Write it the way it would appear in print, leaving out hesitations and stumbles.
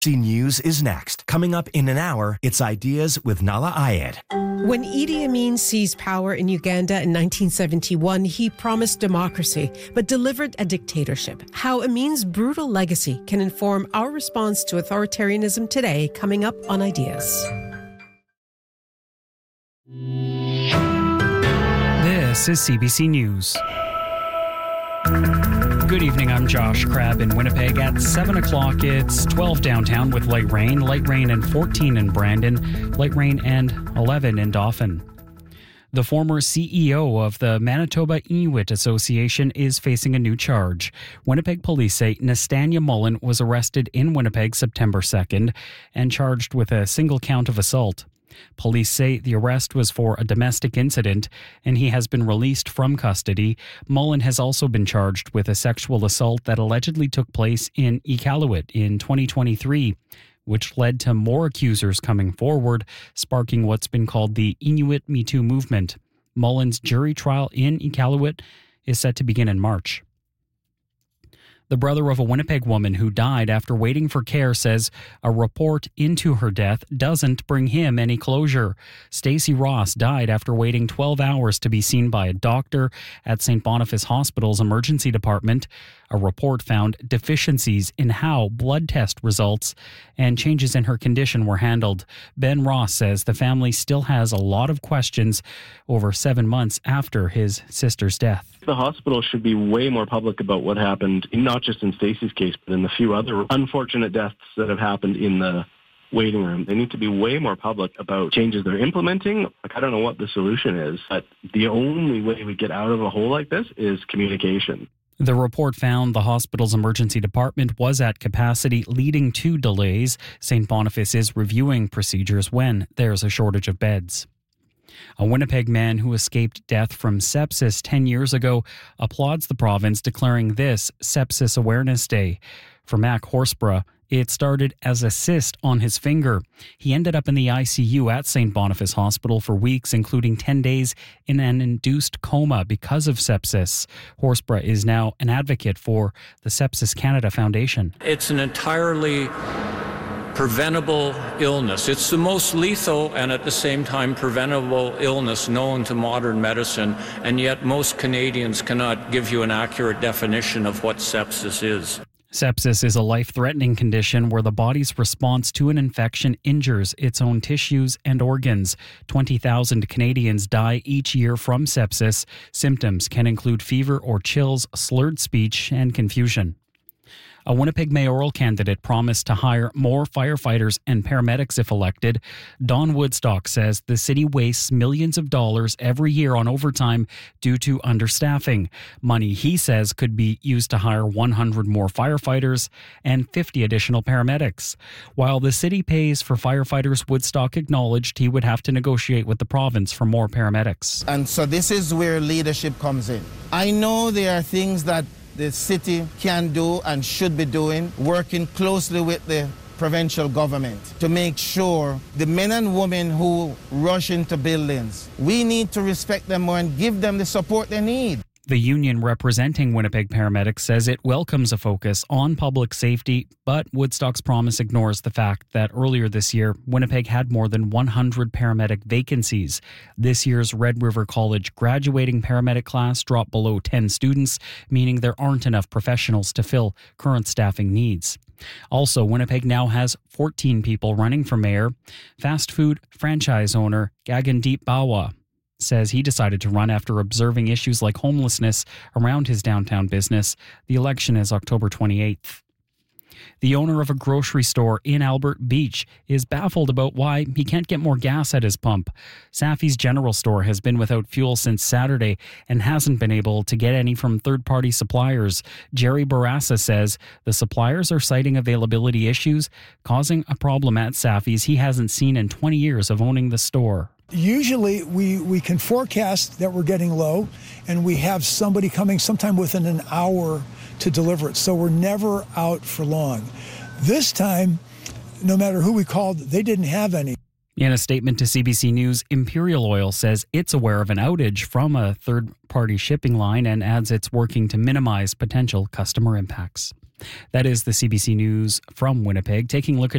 News is next. Coming up in an hour, it's Ideas with Nala Ayed. When Idi Amin seized power in Uganda in 1971, he promised democracy, but delivered a dictatorship. How Amin's brutal legacy can inform our response to authoritarianism today, coming up on Ideas. This is CBC News. Good evening, I'm Josh Crabb in Winnipeg. At 7 o'clock, it's 12 downtown with light rain and 14 in Brandon, light rain and 11 in Dauphin. The former CEO of the Manitoba Inuit Association is facing a new charge. Winnipeg police say Nastania Mullen was arrested in Winnipeg September 2nd and charged with a single count of assault. Police say the arrest was for a domestic incident and he has been released from custody. Mullen has also been charged with a sexual assault that allegedly took place in Iqaluit in 2023, which led to more accusers coming forward, sparking what's been called the Inuit Me Too movement. Mullen's jury trial in Iqaluit is set to begin in March. The brother of a Winnipeg woman who died after waiting for care says a report into her death doesn't bring him any closure. Stacey Ross died after waiting 12 hours to be seen by a doctor at St. Boniface Hospital's emergency department. A report found deficiencies in how blood test results and changes in her condition were handled. Ben Ross says the family still has a lot of questions over 7 months after his sister's death. The hospital should be way more public about what happened, not just in Stacey's case, but in the few other unfortunate deaths that have happened in the waiting room. They need to be way more public about changes they're implementing. I don't know what the solution is, but the only way we get out of a hole like this is communication. The report found the hospital's emergency department was at capacity, leading to delays. St. Boniface is reviewing procedures when there's a shortage of beds. A Winnipeg man who escaped death from sepsis 10 years ago applauds the province, declaring this Sepsis Awareness Day. For Mac Horsburgh, it started as a cyst on his finger. He ended up in the ICU at St. Boniface Hospital for weeks, including 10 days in an induced coma because of sepsis. Horsburgh is now an advocate for the Sepsis Canada Foundation. It's an entirely preventable illness. It's the most lethal and at the same time preventable illness known to modern medicine, and yet most Canadians cannot give you an accurate definition of what sepsis is. Sepsis is a life-threatening condition where the body's response to an infection injures its own tissues and organs. 20,000 Canadians die each year from sepsis. Symptoms can include fever or chills, slurred speech, and confusion. A Winnipeg mayoral candidate promised to hire more firefighters and paramedics if elected. Don Woodstock says the city wastes millions of dollars every year on overtime due to understaffing. Money, he says, could be used to hire 100 more firefighters and 50 additional paramedics. While the city pays for firefighters, Woodstock acknowledged he would have to negotiate with the province for more paramedics. And so this is where leadership comes in. I know there are things that the city can do and should be doing, working closely with the provincial government to make sure the men and women who rush into buildings, we need to respect them more and give them the support they need. The union representing Winnipeg paramedics says it welcomes a focus on public safety, but Woodstock's promise ignores the fact that earlier this year, Winnipeg had more than 100 paramedic vacancies. This year's Red River College graduating paramedic class dropped below 10 students, meaning there aren't enough professionals to fill current staffing needs. Also, Winnipeg now has 14 people running for mayor. Fast food franchise owner Gagandeep Bawa says he decided to run after observing issues like homelessness around his downtown business. The election is October 28th. The owner of a grocery store in Albert Beach is baffled about why he can't get more gas at his pump. Safi's General Store has been without fuel since Saturday and hasn't been able to get any from third-party suppliers. Jerry Barassa says the suppliers are citing availability issues, causing a problem at Safi's he hasn't seen in 20 years of owning the store. Usually we can forecast that we're getting low, and we have somebody coming sometime within an hour to deliver it. So we're never out for long. This time, no matter who we called, they didn't have any. In a statement to CBC News, Imperial Oil says it's aware of an outage from a third-party shipping line and adds it's working to minimize potential customer impacts. That is the CBC News from Winnipeg, taking a look at